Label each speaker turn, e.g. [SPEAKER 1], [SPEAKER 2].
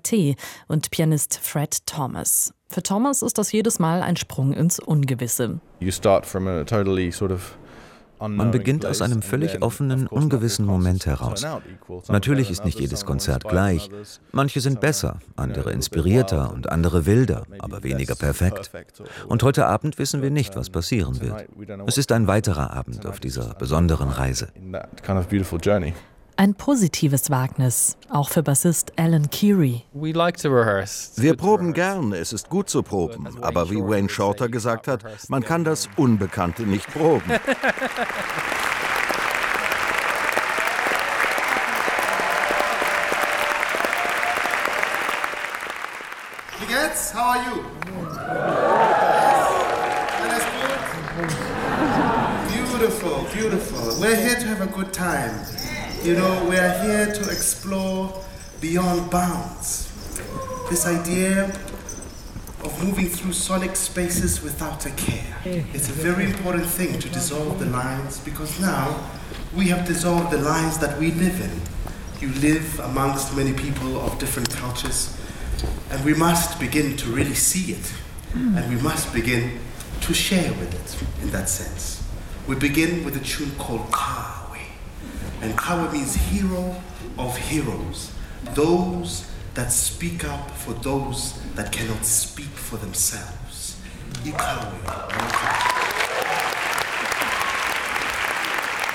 [SPEAKER 1] T. und Pianist Fred Thomas. Für Thomas ist das jedes Mal ein Sprung ins Ungewisse.
[SPEAKER 2] Man beginnt aus einem völlig offenen, ungewissen Moment heraus. Natürlich ist nicht jedes Konzert gleich. Manche sind besser, andere inspirierter und andere wilder, aber weniger perfekt. Und heute Abend wissen wir nicht, was passieren wird. Es ist ein weiterer Abend auf dieser besonderen Reise.
[SPEAKER 1] Ein positives Wagnis, auch für Bassist Alan Keary.
[SPEAKER 3] Wir proben gern, es ist gut zu proben. Aber wie Wayne Shorter gesagt hat, man kann das Unbekannte nicht proben.
[SPEAKER 4] Kids, how are you? Alles gut? Beautiful, beautiful. We're here to have a good time. You know, we are here to explore beyond bounds. This idea of moving through sonic spaces without a care. It's a very important thing to dissolve the lines, because now we have dissolved the lines that we live in. You live amongst many people of different cultures, and we must begin to really see it. And we must begin to share with it in that sense. We begin with a tune called Kawe. And Kawe means hero of heroes. Those that speak up for those that cannot speak for themselves. Ikawe.